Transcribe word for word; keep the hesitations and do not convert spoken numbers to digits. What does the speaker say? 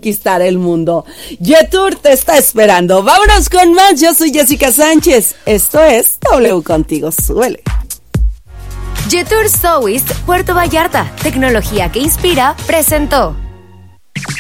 conquistar el mundo. Jetour te está esperando. Vámonos con más. Yo soy Jessica Sánchez. Esto es W Contigo. Súbele. Jetour Sowis Puerto Vallarta, tecnología que inspira, presentó.